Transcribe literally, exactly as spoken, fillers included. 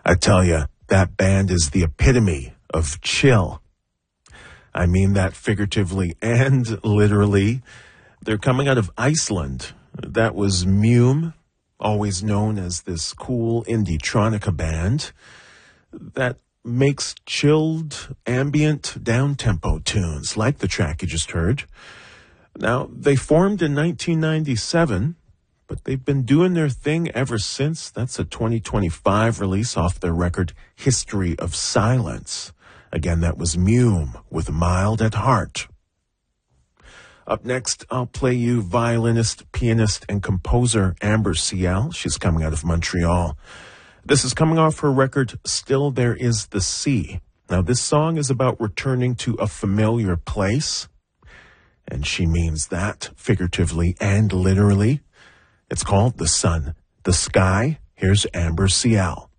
I tell you, that band is the epitome of chill. I mean that figuratively and literally. They're coming out of Iceland. That was Mume, always known as this cool indie-tronica band that makes chilled, ambient, down-tempo tunes, like the track you just heard. Now, they formed in nineteen ninety-seven, but they've been doing their thing ever since. That's a twenty twenty-five release off their record, History of Silence. Again, that was Mume with Mild at Heart. Up next, I'll play you violinist, pianist, and composer Amber Ciel. She's coming out of Montreal. This is coming off her record, Still There Is the Sea. Now, this song is about returning to a familiar place, and she means that figuratively and literally. It's called The Sun, the Sky. Here's Amber Ciel.